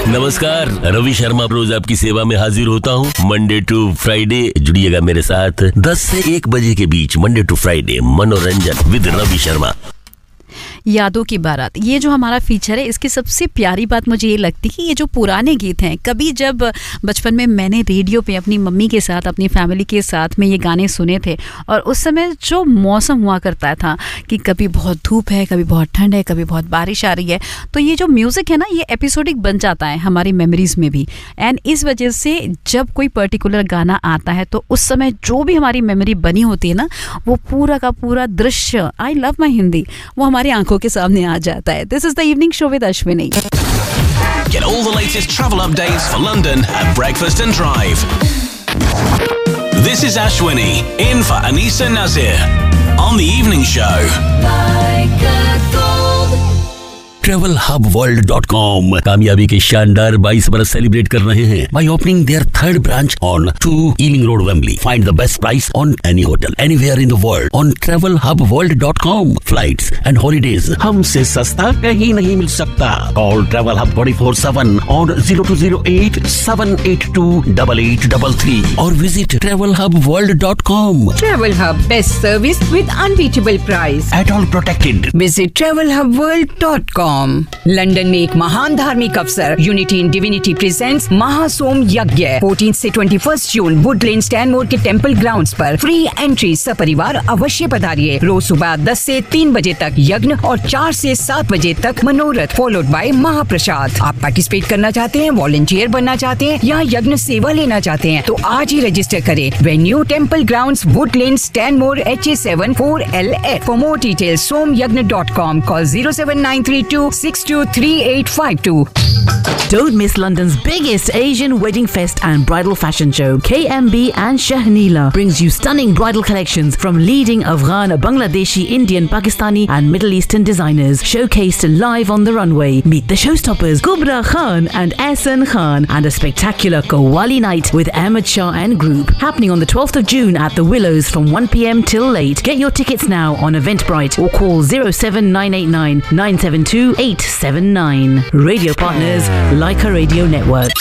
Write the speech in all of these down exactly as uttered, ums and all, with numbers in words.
नमस्कार, रवि शर्मा रोज आपकी सेवा में हाजिर होता हूँ। मंडे टू फ्राइडे जुड़िएगा मेरे साथ दस से एक बजे के बीच। मंडे टू फ्राइडे मनोरंजन विद रवि शर्मा। यादों की बारात, ये जो हमारा फीचर है, इसकी सबसे प्यारी बात मुझे ये लगती है कि ये जो पुराने गीत हैं, कभी जब बचपन में मैंने रेडियो पे अपनी मम्मी के साथ, अपनी फैमिली के साथ में ये गाने सुने थे, और उस समय जो मौसम हुआ करता था कि कभी बहुत धूप है, कभी बहुत ठंड है, कभी बहुत बारिश आ रही है, तो ये जो म्यूज़िक है ना, ये एपिसोडिक बन जाता है हमारी मेमोरीज में भी। एंड इस वजह से जब कोई पर्टिकुलर गाना आता है तो उस समय जो भी हमारी मेमोरी बनी होती है ना, वो पूरा का पूरा दृश्य, आई लव माई हिंदी, वो हमारी आंखों के सामने आ जाता है। This is the evening show with Ashwini. Get all the latest travel updates for London at Breakfast and Drive. This is Ashwini, in for Anisa Nazir on the evening show. Like a gold. Travel hub world dot com कामयाबी के शानदार बाईस बरस celebrate कर रहे हैं by opening their third branch on two Ealing Road, Wembley. Find the best price on any hotel anywhere in the world on travel hub world dot com. Flights and holidays हमसे सस्ता कहीं नहीं मिल सकता. Call Travel Hub twenty-four seven on zero two zero eight seven eight two eight eight three three or visit travel hub world dot com. Travel Hub, best service with unbeatable price. At all protected. Visit travel hub world dot com. London में एक महान धार्मिक अवसर, unity in divinity presents महासोम यज्ञ चौदह से इक्कीस जून Woodland स्टैनमोर के टेंपल ग्राउंड्स पर फ्री एंट्री, सपरिवार अवश्य पधारिए। रोज सुबह दस से तीन बजे तक यज्ञ और चार से सात बजे तक मनोरथ फॉलोड बाय महाप्रसाद। आप पार्टिसिपेट करना चाहते हैं, वॉलंटियर बनना चाहते हैं या यज्ञ सेवा लेना चाहते हैं तो आज ही रजिस्टर करें। Venue temple grounds, Woodland स्टैनमोर, H A seven four L F. For more details सोमयज्ञ dot com, call zero seven nine three two six two three eight five two. Don't miss London's biggest Asian wedding fest and bridal fashion show. K M B and Shahnila brings you stunning bridal collections from leading Afghan, Bangladeshi, Indian, Pakistani and Middle Eastern designers showcased live on the runway. Meet the showstoppers Kubra Khan and Ehsan Khan and a spectacular Qawwali night with Ahmed Shah and group happening on the twelfth of June at the Willows from one p m till late. Get your tickets now on Eventbrite or call zero seven nine eight nine nine seven two eight seven nine. Radio partners Leica Radio Network.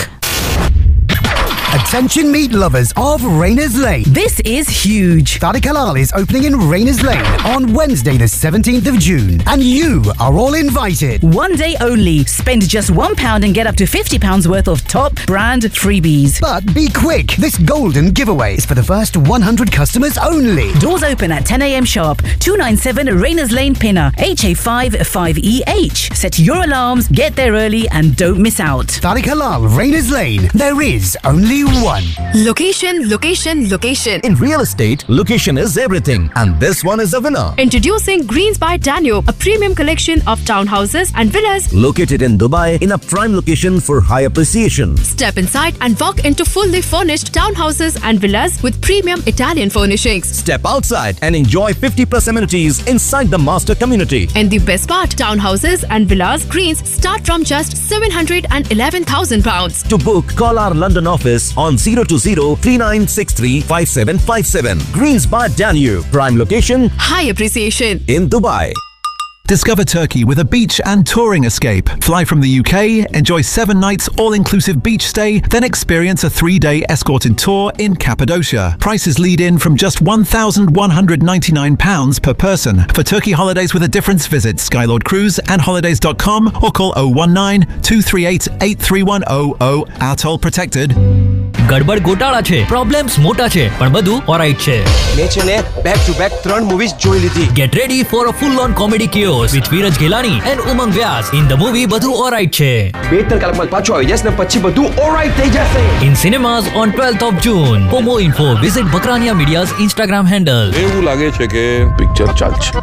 Attention meat lovers of Rayners Lane. This is huge. Tariq Halal is opening in Rayners Lane on Wednesday the seventeenth of June and you are all invited. One day only. Spend just one pound and get up to fifty pounds worth of top brand freebies. But be quick. This golden giveaway is for the first one hundred customers only. Doors open at ten a m sharp. two ninety-seven Rayners Lane, Pinner, H A five five E H. Set your alarms, get there early and don't miss out. Tariq Halal, Rayners Lane. There is only one. Location, location, location. In real estate, location is everything. And this one is a winner. Introducing Greens by Danube, a premium collection of townhouses and villas located in Dubai in a prime location for high appreciation. Step inside and walk into fully furnished townhouses and villas with premium Italian furnishings. Step outside and enjoy fifty plus amenities inside the master community. And the best part, townhouses and villas Greens start from just seven hundred eleven thousand pounds. To book, call our London office on zero two zero three nine six three five seven five seven. Greens by Danube. Prime location, high appreciation in Dubai. Discover Turkey with a beach and touring escape. Fly from the U K, enjoy seven nights all-inclusive beach stay, then experience a three-day escorted tour in Cappadocia. Prices lead in from just one thousand one hundred ninety-nine pounds per person. For Turkey holidays with a difference, visit Skylord Cruise and holidays dot com or call zero one nine two three eight eight three one zero zero. Atoll protected. ગડબડ ગોટાળા છે, problems મોટા છે, પણ બધું alright છે. મેં છે ને બેક ટુ બેક ત્રણ મૂવીઝ જોઈ લીધી. Get ready for a full on comedy chaos with Veeraj Ghelani and Umang Vyas. In the movie બધું ઓલરાઈટ છે. બે ત્રણ કલાકમાં પાછું આવી જશે ને પછી બધું ઓલરાઈટ થઈ જશે. In cinemas on twelfth of June. For more info, visit Bakrania Media's Instagram handle. એવું લાગે છે કે પિક્ચર ચાલશે.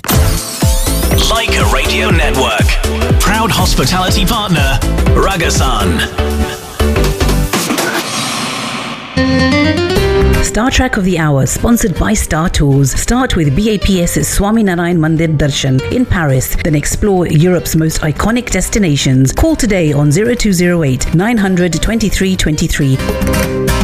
Leica Radio Network. Proud hospitality partner, Ragasan. Star Track of the Hour, sponsored by Star Tours. Start with BAPS's Swaminarayan Mandir Darshan in Paris, then explore Europe's most iconic destinations. Call today on zero two zero eight nine hundred twenty-three twenty-three.